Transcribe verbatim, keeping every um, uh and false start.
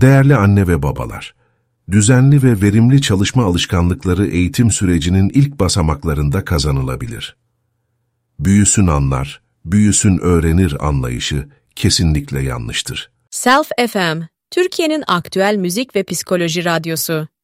Değerli anne ve babalar, düzenli ve verimli çalışma alışkanlıkları eğitim sürecinin ilk basamaklarında kazanılabilir. Büyüsün anlar, büyüsün öğrenir anlayışı kesinlikle yanlıştır. Self F M, Türkiye'nin aktüel müzik ve psikoloji radyosu.